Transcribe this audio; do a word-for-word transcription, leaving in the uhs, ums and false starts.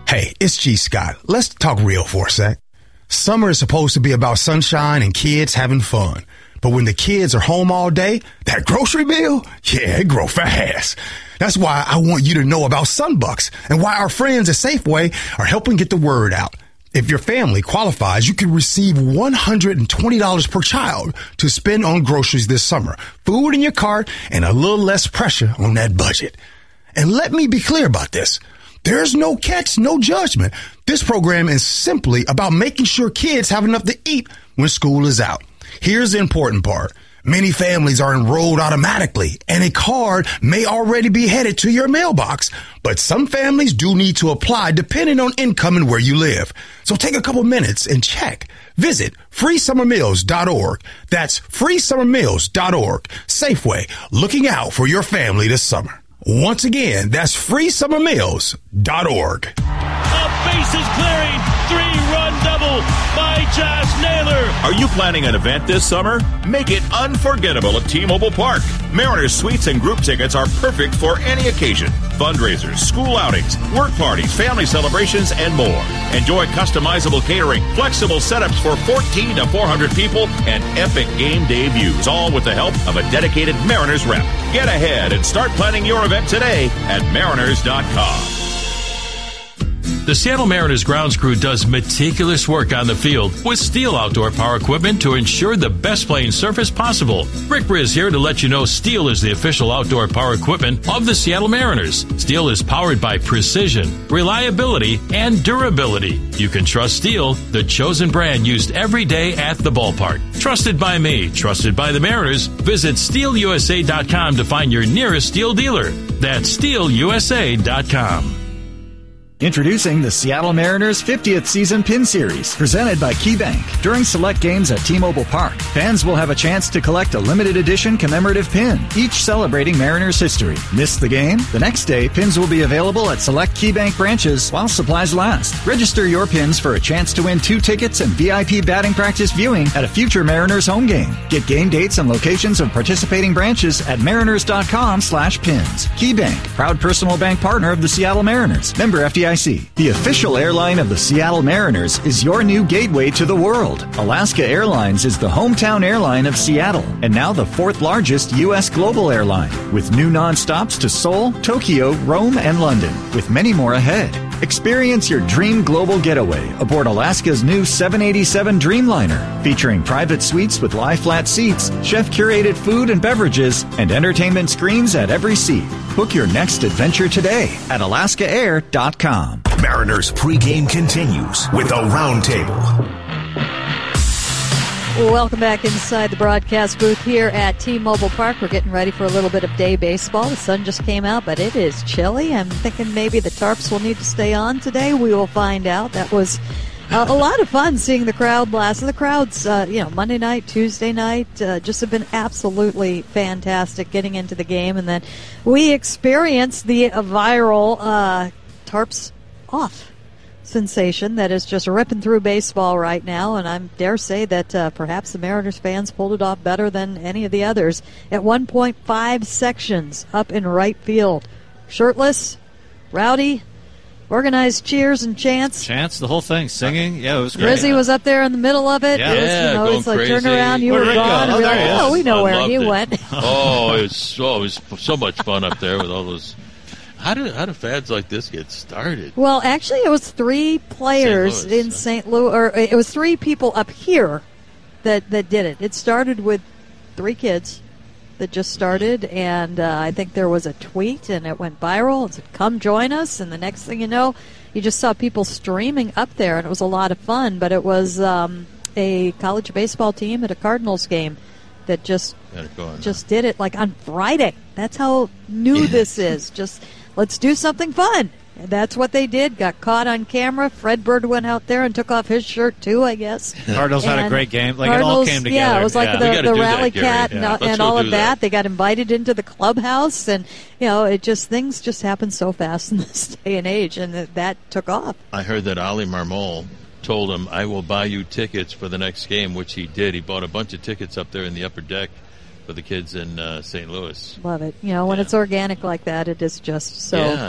Hey, it's G. Scott. Let's talk real for a sec. Summer is supposed to be about sunshine and kids having fun. But when the kids are home all day, that grocery bill, yeah, it grow fast. That's why I want you to know about Sunbucks and why our friends at Safeway are helping get the word out. If your family qualifies, you can receive one hundred twenty dollars per child to spend on groceries this summer, food in your cart, and a little less pressure on that budget. And let me be clear about this. There's no catch, no judgment. This program is simply about making sure kids have enough to eat when school is out. Here's the important part. Many families are enrolled automatically, and a card may already be headed to your mailbox. But some families do need to apply depending on income and where you live. So take a couple minutes and check. Visit free summer meals dot org. That's free summer meals dot org. Safeway, looking out for your family this summer. Once again, that's free summer meals dot org. A bases clearing, three-run double by Josh Naylor. Are you planning an event this summer? Make it unforgettable at T-Mobile Park. Mariners suites and group tickets are perfect for any occasion. Fundraisers, school outings, work parties, family celebrations, and more. Enjoy customizable catering, flexible setups for fourteen to four hundred people, and epic game day views, all with the help of a dedicated Mariners rep. Get ahead and start planning your event today at mariners dot com. The Seattle Mariners grounds crew does meticulous work on the field with Steel outdoor power equipment to ensure the best playing surface possible. Rick Briz here to let you know Steel is the official outdoor power equipment of the Seattle Mariners. Steel is powered by precision, reliability, and durability. You can trust Steel, the chosen brand used every day at the ballpark. Trusted by me, trusted by the Mariners. Visit steel u s a dot com to find your nearest Steel dealer. That's steel u s a dot com. Introducing the Seattle Mariners fiftieth Season Pin Series, presented by KeyBank. During select games at T-Mobile Park, fans will have a chance to collect a limited edition commemorative pin, each celebrating Mariners history. Miss the game? The next day, pins will be available at select KeyBank branches while supplies last. Register your pins for a chance to win two tickets and V I P batting practice viewing at a future Mariners home game. Get game dates and locations of participating branches at mariners dot com slash pins. KeyBank, proud personal bank partner of the Seattle Mariners. Member F D I C. The official airline of the Seattle Mariners is your new gateway to the world. Alaska Airlines is the hometown airline of Seattle and now the fourth largest U S global airline, with new nonstops to Seoul, Tokyo, Rome, and London, with many more ahead. Experience your dream global getaway aboard Alaska's new seven eighty-seven Dreamliner, featuring private suites with lie-flat seats, chef-curated food and beverages, and entertainment screens at every seat. Book your next adventure today at alaska air dot com. Mariners pregame continues with a roundtable. Welcome back inside the broadcast booth here at T-Mobile Park. We're getting ready for a little bit of day baseball. The sun just came out, but it is chilly. I'm thinking maybe the tarps will need to stay on today. We will find out. That was uh, a lot of fun seeing the crowd blast. And the crowds, uh, you know, Monday night, Tuesday night, uh, just have been absolutely fantastic getting into the game. And then we experienced the uh, viral uh, tarps off sensation that is just ripping through baseball right now, and I dare say that uh, perhaps the Mariners fans pulled it off better than any of the others. At one point five sections up in right field, shirtless, rowdy, organized cheers and chants. Chants, the whole thing, singing. Yeah, it was great. Rizzy was up there in the middle of it. Yeah, it was, yeah you know, going it's like crazy. turn around, you Where'd were Rick gone. go? And we're Oh, like, there he oh, is. we know I where loved he it. went. Oh, it's oh, it was so much fun up there with all those. How do how do fads like this get started? Well, actually, it was three players Saint Louis, in huh? Saint Louis, or it was three people up here that that did it. It started with three kids that just started, and uh, I think there was a tweet, and it went viral. It said, "Come join us," and the next thing you know, you just saw people streaming up there, and it was a lot of fun. But it was um, a college baseball team at a Cardinals game that just Going, just did it like on Friday. That's how new this is. Just let's do something fun. And that's what they did. Got caught on camera. Fred Bird went out there and took off his shirt too, I guess. Cardinals had a And great game. Like Cardinals, it all came together. Yeah, it was like Yeah. We the, gotta the do that, rally Gary. cat Yeah. and, Let's and go all of do that. that. They got invited into the clubhouse, and you know, it just things just happen so fast in this day and age, and that, that took off. I heard that Ali Marmol told him, "I will buy you tickets for the next game," which he did. He bought a bunch of tickets up there in the upper deck for the kids in uh, Saint Louis. Love it. You know, when Yeah. it's organic like that, it is just so Yeah.